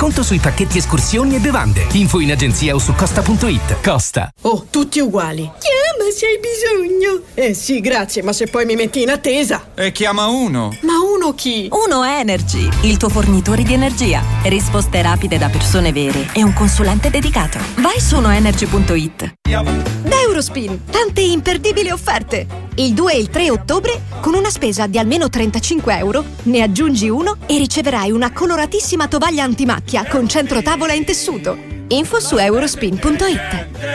sconto sui pacchetti escursioni e bevande. Info in agenzia o su costa.it. Costa. Oh, tutti uguali. Chiama se hai bisogno. Sì, grazie, ma se poi mi metti in attesa. E chiama Uno. Ma Uno chi? Uno Energy, il tuo fornitore di energia. Risposte rapide da persone vere e un consulente dedicato. Vai su unoenergy.it. Da Eurospin, tante imperdibili offerte. Il 2 e il 3 ottobre, con una spesa di almeno 35 euro, ne aggiungi uno e riceverai una coloratissima tovaglia antimacchia con centro tavola in tessuto. Info su eurospin.it.